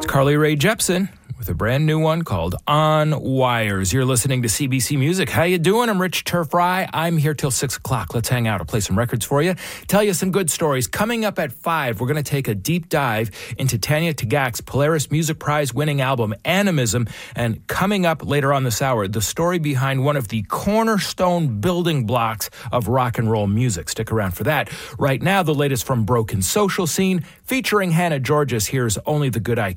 Carly Rae Jepsen with a brand new one called On Wires. You're listening to CBC Music. How you doing? I'm Rich Turfry. I'm here till 6 o'clock. Let's hang out. I'll play some records for you. Tell you some good stories. Coming up at 5, we're going to take a deep dive into Tanya Tagaq's Polaris Music Prize winning album, Animism. And coming up later on this hour, the story behind one of the cornerstone building blocks of rock and roll music. Stick around for that. Right now, the latest from Broken Social Scene, featuring Hannah Georges. Here's Only the Good I